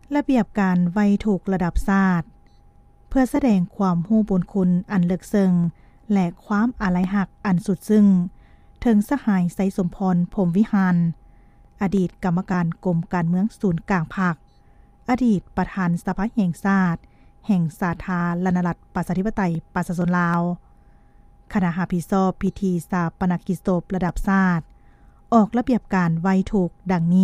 ระเบียบการไว้ถูกระดับชาติเพื่อแสดงความรู้บุญคุณอันลึกซึ้งและความอาลัยหักอันสุดซึ้งถึงสหายไสสมพรพรหมวิหารอดีตกรรมการกรมการเมืองศูนย์กลางภาคอดีตประธานสภาแห่งชาติแห่งสาธารณรัฐประชาธิปไตยประชาชนลาวคณะรับผิดชอบพิธีชาปนกิจศพระดับชาติออกระเบียบการไว้ถูกดังนี้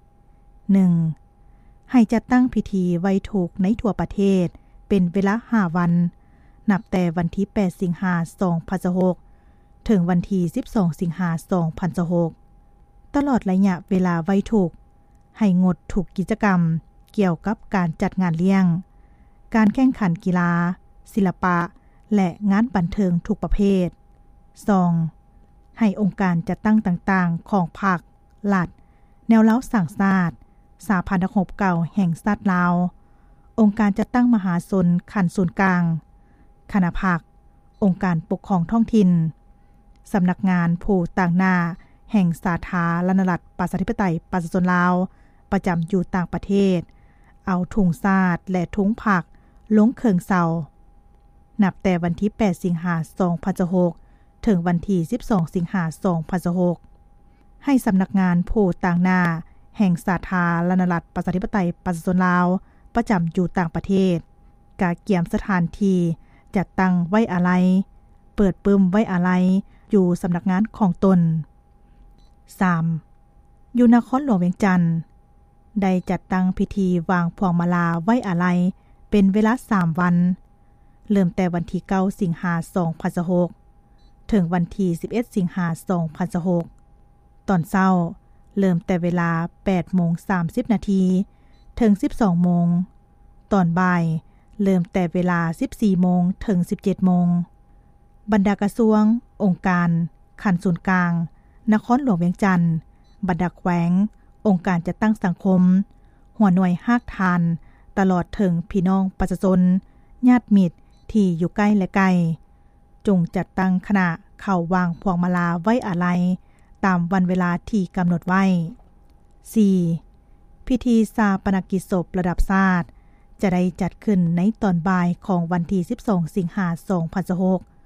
1. ให้จัดตั้งพิธีไว้ถูกในทั่วประเทศเป็นเวลา5วันนับแต่วันที่8สิงหาคม2026ถึงวันที่12สิงหาคม2026ตลอดระยะเวลาไว้ถูกให้งดทุกกิจกรรมเกี่ยวกับการจัดงานเลี้ยงการแข่งขันกีฬาศิลปะและงานบันเทิงทุกประเภท 2. ให้องค์การจัดตั้งต่างๆของภาครัฐแนวเล้าสั่งชาติสหพันธรัฐเก่าแห่งชาติลาวองค์การจัดตั้งมหาชนขั้นศูนย์กลางคณะภาคองค์การปกครองท้องถิ่นสำนักงานผู้ต่างหน้าแห่งสาธารณรัฐประชาธิปไตยประชาชนลาวประจำอยู่ต่างประเทศเอาถุงชาติและถุงผักลงเครื่องเสานับแต่วันที่8สิงหาคม2026ถึงวันที่12สิงหาคม2026ให้สำนักงานผู้ต่างหน้าแห่งสาธารณรัฐประชาธิปไตยประชาชนลาวประจำอยู่ต่างประเทศกาเกี่ยมสถานที่จัดตั้งไว้อาลัยเปิดปึ้มไว้อาลัยอยู่สำนักงานของตน 3. อยู่นครหลวงเวียงจันทน์ได้จัดตั้งพิธีวางพวงมาลาไว้อาลัยเป็นเวลา3วันเริ่มแต่วันที่9สิงหาคม2026ถึงวันที่11สิงหาคม2026ตอนเช้าเริ่มแต่เวลา 8:30 นาทีถึง 12 โมงตอนบ่ายเริ่มแต่เวลา 14 โมงถึง 17 โมงบรรดากระทรวงองค์การขั้นศูนย์กลางนครหลวงเวียงจันทน์บรรดาแขวงองค์การจัดตั้งสังคมหัวหน่วยภาคทานตลอดถึงพี่น้องประชาชนญาติมิตรที่อยู่ใกล้และไกลจงจัดตั้งคณะเข้าวางพวงมาลาไว้อาลัยตามวันเวลาที่กำหนดไว้ 4. พิธีชาปนกิจศพระดับชาติจะได้จัดขึ้นในตอนบ่ายของวันที่12สิงหาคม2026